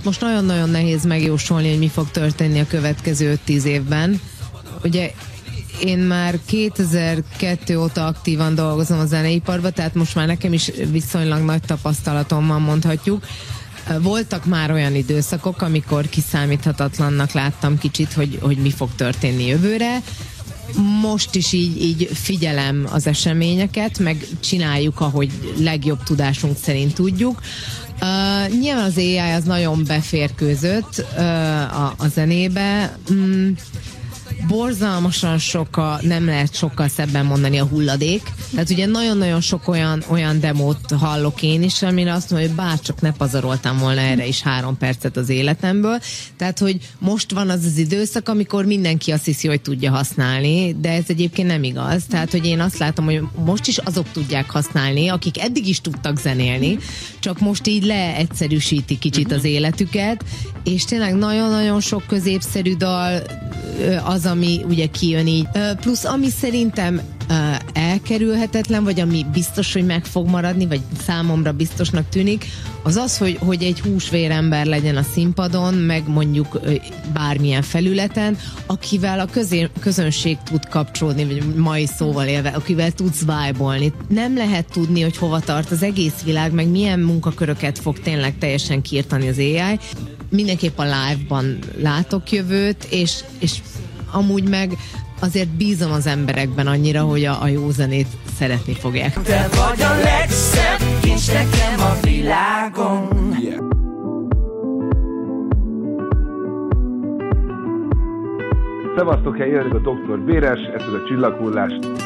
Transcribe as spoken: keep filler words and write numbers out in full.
most nagyon-nagyon nehéz megjósolni, hogy mi fog történni a következő öt-tíz évben. Ugye én már kétezer-kettő óta aktívan dolgozom a zeneiparban, tehát most már nekem is viszonylag nagy tapasztalatom van, mondhatjuk. Voltak már olyan időszakok, amikor kiszámíthatatlannak láttam kicsit, hogy, hogy mi fog történni jövőre. Most is így, így figyelem az eseményeket, meg csináljuk, ahogy legjobb tudásunk szerint tudjuk. Uh, nyilván az á i az nagyon beférkőzött uh, a, a zenébe. Mm, borzalmasan sok a, nem lehet sokkal szebben mondani, a hulladék. Tehát ugye nagyon-nagyon sok olyan, olyan demót hallok én is, amire azt mondom, hogy bárcsak ne pazaroltam volna erre is három percet az életemből. Tehát, hogy most van az az időszak, amikor mindenki azt hiszi, hogy tudja használni, de ez egyébként nem igaz. Tehát, hogy én azt látom, hogy most is azok tudják használni, akik eddig is tudtak zenélni, csak most így leegyszerűsíti kicsit az életüket, és tényleg nagyon-nagyon sok középszerű dal az, ami ugye kijön így. Plusz ami szerintem elkerülhetetlen, vagy ami biztos, hogy meg fog maradni, vagy számomra biztosnak tűnik, az az, hogy, hogy egy húsvérember legyen a színpadon, meg mondjuk bármilyen felületen, akivel a közé, közönség tud kapcsolódni, vagy mai szóval élve, akivel tudsz vibe-olni. Nem lehet tudni, hogy hova tart az egész világ, meg milyen munkaköröket fog tényleg teljesen kiirtani az á i. Mindenképp a live-ban látok jövőt, és, és amúgy meg azért bízom az emberekben annyira, hogy a, a jó zenét szeretni fogják. Te vagy a legszebb kincs nekem a világon. Yeah. Szevasztok, helyedik a doktor Béres, ez az a Csillaghullás.